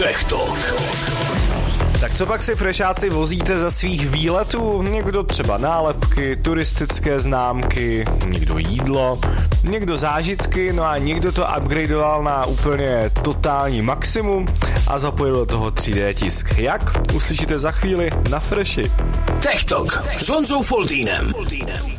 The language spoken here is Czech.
Tech Talk. Tak co pak si frešáci vozíte za svých výletů? Někdo třeba nálepky, turistické známky, někdo jídlo, někdo zážitky, no a někdo to upgradeoval na úplně totální maximum a zapojil do toho 3D tisk. Jak? Uslyšíte za chvíli na Freši. Tech Talk s Honzou Foltýnem.